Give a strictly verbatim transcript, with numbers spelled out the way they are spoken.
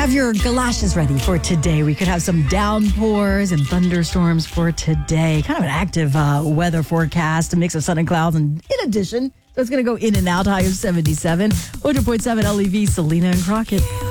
Have your galoshes ready for today. We could have some downpours and thunderstorms for today. Kind of an active uh, weather forecast, a mix of sun and clouds. And in addition, so it's going to go in and out, high of seventy-seven. one hundred point seven L E V, Selena and Crockett.